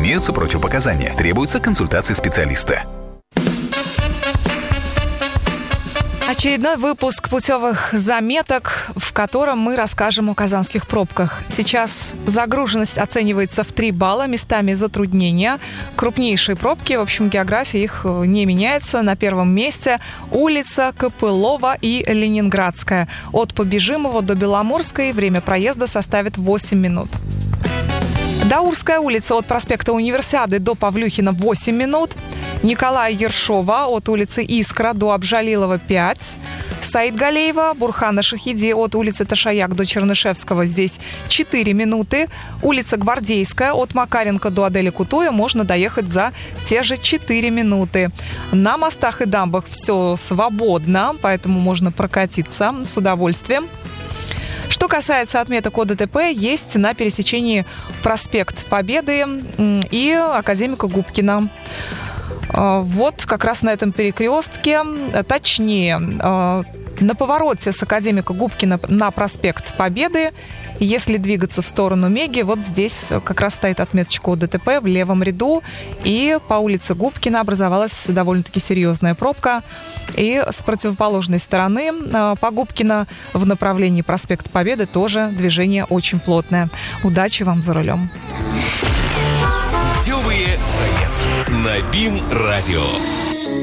Имеются противопоказания. Требуется консультация специалиста. Очередной выпуск путевых заметок, в котором мы расскажем о казанских пробках. Сейчас загруженность оценивается в 3 балла, местами затруднения. Крупнейшие пробки, в общем, география их не меняется. На первом месте улица Копылова и Ленинградская. От Побежимого до Беломорской время проезда составит 8 минут. Даурская улица от проспекта Универсиады до Павлюхина 8 минут. Николая Ершова от улицы Искра до Абжалилова 5. Саид Галеева, Бурхана Шахиди от улицы Ташаяк до Чернышевского здесь 4 минуты. Улица Гвардейская от Макаренко до Адели Кутуя можно доехать за те же 4 минуты. На мостах и дамбах все свободно, поэтому можно прокатиться с удовольствием. Что касается отметок о ДТП, есть на пересечении проспект Победы и академика Губкина. Вот как раз на этом перекрестке, точнее, на повороте с академика Губкина на проспект Победы, если двигаться в сторону Меги, вот здесь как раз стоит отметочка о ДТП в левом ряду, и по улице Губкина образовалась довольно-таки серьезная пробка. И с противоположной стороны по Губкина в направлении проспекта Победы тоже движение очень плотное. Удачи вам за рулем. Путевые заметки на БИМ-радио.